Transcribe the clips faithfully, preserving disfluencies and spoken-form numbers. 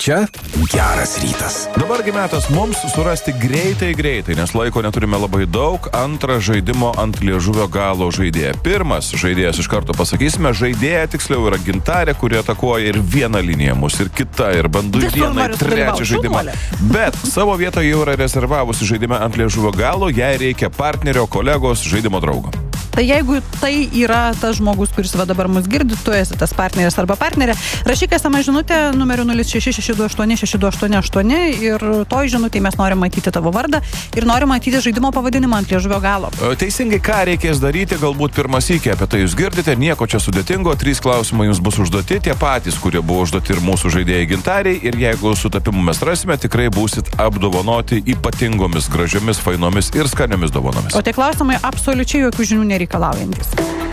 Čia geras rytas. Dabargi metas mums surasti greitai greitai, nes laiko neturime labai daug. Antrą žaidimo ant liežuvio galo žaidėją. Pirmas žaidėjas iš karto pasakysime. Žaidėja tiksliau yra Gintarė, kuri atakuoja ir vieną liniją mus, ir kitą, ir bandu vieną, ir trečią žaidimą. Bet savo vietą jau yra rezervavusi žaidime ant liežuvio galo. Jai reikia partnerio, kolegos, žaidimo draugo. Tai jeigu tai yra tas žmogus, kuris va dabar mus girdi, tu esi tas partneris arba partnerė, rašyk esamą žinutę numeriu nulis šeši šeši du aštuoni šeši du aštuoni aštuoni ir toj žinutėj mes norim matyti tavo vardą ir norim matyti žaidimo pavadinimą ant liežuvio galo. Teisingai, ką reikės daryti, galbūt pirmą sykį apie tai jūs girdite, nieko čia sudėtingo, trys klausimai jums bus užduoti, tie patys, kurie buvo užduoti ir mūsų žaidėjai Gintariai, ir jeigu sutapimų mes rasime, tikrai būsit apdovanoti ypatingomis, gražiomis, fainomis ir skaniomis dovanomis. O tie klausimai absoliučiai jokių žinių nereikalaujantis.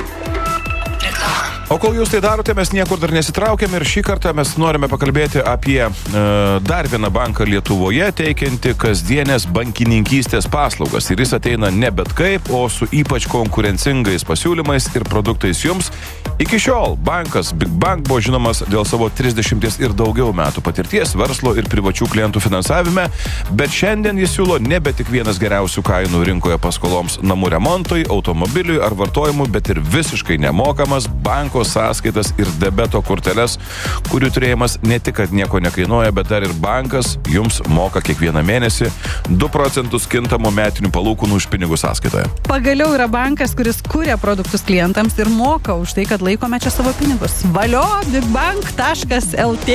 O kol jūs tai darote, mes niekur dar nesitraukiam ir šį kartą mes norime pakalbėti apie e, dar vieną banką Lietuvoje teikianti kasdienės bankininkystės paslaugas. Ir jis ateina ne bet kaip, o su ypač konkurencingais pasiūlymais ir produktais jums. Iki šiol bankas Big Bank buvo žinomas dėl savo trisdešimties ir daugiau metų patirties verslo ir privačių klientų finansavime, bet šiandien jis siūlo nebe tik vienas geriausių kainų rinkoje paskoloms namų remontui, automobiliui ar vartojimui, bet ir visiškai nemokamas banko sąskaitas ir debeto korteles, kurių turėjimas ne tik, kad nieko nekainuoja, bet dar ir bankas jums moka kiekvieną mėnesį du procentus kintamų metinių palūkanų už pinigų sąskaitoje. Pagaliau yra bankas, kuris kuria produktus klientams ir moka už tai, kad laikome čia savo pinigus. Valio bigbank taškas lt